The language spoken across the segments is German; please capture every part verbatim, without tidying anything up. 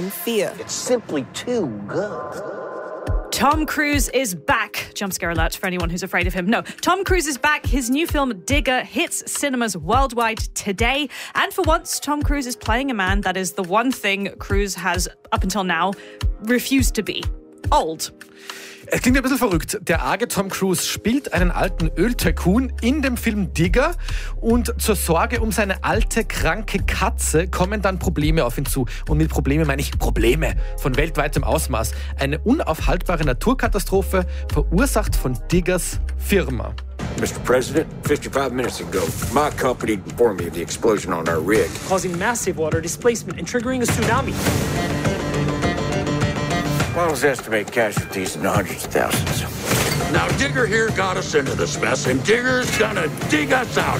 in fear. It's simply too good. Tom Cruise is back. Jump scare alert for anyone who's afraid of him. No, Tom Cruise is back. His new film, Digger, hits cinemas worldwide today. And for once, Tom Cruise is playing a man that is the one thing Cruise has, up until now, refused to be. Old. Es klingt ein bisschen verrückt. Der arge Tom Cruise spielt einen alten Öltycoon in dem Film Digger und zur Sorge um seine alte, kranke Katze kommen dann Probleme auf ihn zu. Und mit Probleme meine ich Probleme von weltweitem Ausmaß. Eine unaufhaltbare Naturkatastrophe, verursacht von Diggers Firma. Mister President, fifty-five minutes ago, my company informed me of the explosion on our rig, causing massive water displacement and triggering a tsunami. Models estimate casualties in the hundreds of thousands. Now Digger here got us into this mess, and Digger's gonna dig us out.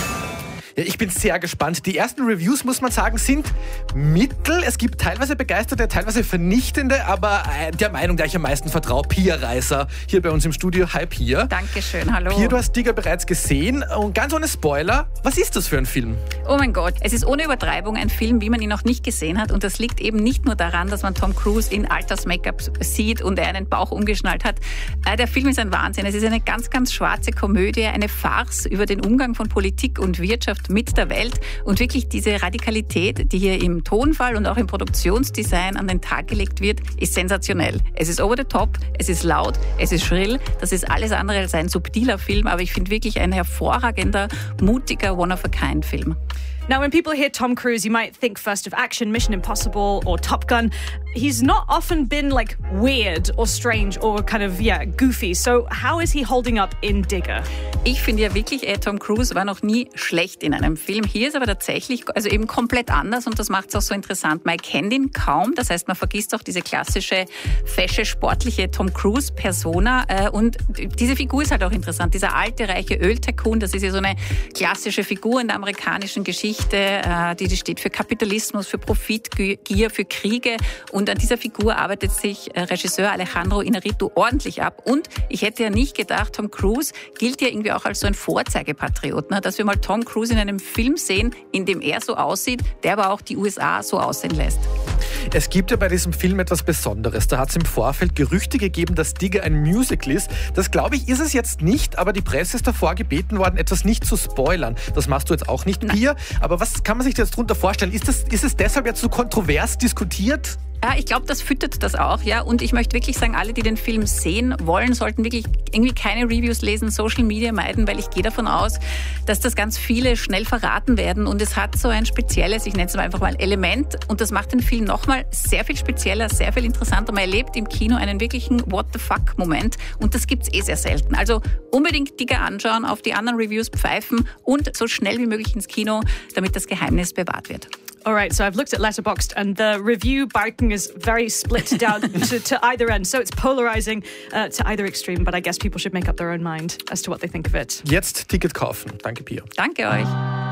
Ja, ich bin sehr gespannt. Die ersten Reviews, muss man sagen, sind mittel. Es gibt teilweise begeisterte, teilweise vernichtende, aber der Meinung, der ich am meisten vertraue, Pia Reiser, hier bei uns im Studio. Hi Pia. Dankeschön, hallo. Pia, du hast Digger bereits gesehen und ganz ohne Spoiler, was ist das für ein Film? Oh mein Gott, es ist ohne Übertreibung ein Film, wie man ihn noch nicht gesehen hat, und das liegt eben nicht nur daran, dass man Tom Cruise in Alters-Make-up sieht und er einen Bauch umgeschnallt hat. Der Film ist ein Wahnsinn. Es ist eine ganz, ganz schwarze Komödie, eine Farce über den Umgang von Politik und Wirtschaft mit der Welt, und wirklich diese Radikalität, die hier im Tonfall und auch im Produktionsdesign an den Tag gelegt wird, ist sensationell. Es ist over the top, es ist laut, es ist schrill, das ist alles andere als ein subtiler Film, aber ich finde wirklich ein hervorragender, mutiger, one-of-a-kind-Film. Now, when people hear Tom Cruise, you might think first of action, Mission Impossible or Top Gun. He's not often been like weird or strange or kind of, yeah, goofy. So how is he holding up in Digger? Ich finde ja wirklich, äh, Tom Cruise war noch nie schlecht in einem Film. Hier ist aber tatsächlich, also eben komplett anders, und das macht es auch so interessant. Man kennt ihn kaum, das heißt, man vergisst auch diese klassische, fesche, sportliche Tom Cruise-Persona, äh, und diese Figur ist halt auch interessant. Dieser alte, reiche Öl-Tycoon, das ist ja so eine klassische Figur in der amerikanischen Geschichte, die, die steht für Kapitalismus, für Profitgier, für Kriege, und an dieser Figur arbeitet sich Regisseur Alejandro Iñárritu ordentlich ab. Und ich hätte ja nicht gedacht, Tom Cruise gilt ja irgendwie auch als so ein Vorzeigepatriot, ne? Dass wir mal Tom Cruise in einem Film sehen, in dem er so aussieht, der aber auch die U S A so aussehen lässt. Es gibt ja bei diesem Film etwas Besonderes. Da hat es im Vorfeld Gerüchte gegeben, dass Digger ein Musical ist. Das, glaube ich, ist es jetzt nicht, aber die Presse ist davor gebeten worden, etwas nicht zu spoilern. Das machst du jetzt auch nicht, Pia. Aber was kann man sich jetzt darunter vorstellen? Ist, das, ist es deshalb jetzt so kontrovers diskutiert? Ja, ich glaube, das füttert das auch, ja. Und ich möchte wirklich sagen, alle, die den Film sehen wollen, sollten wirklich irgendwie keine Reviews lesen, Social Media meiden, weil ich gehe davon aus, dass das ganz viele schnell verraten werden. Und es hat so ein spezielles, ich nenne es einfach mal Element, und das macht den Film nochmal sehr viel spezieller, sehr viel interessanter. Man erlebt im Kino einen wirklichen What-the-fuck-Moment, und das gibt's eh sehr selten. Also unbedingt Digger anschauen, auf die anderen Reviews pfeifen und so schnell wie möglich ins Kino, damit das Geheimnis bewahrt wird. All right, so I've looked at Letterboxd, and the review barking is very split down to, to either end. So it's polarizing uh, to either extreme, but I guess people should make up their own mind as to what they think of it. Jetzt Ticket kaufen. Danke, Pia. Danke euch.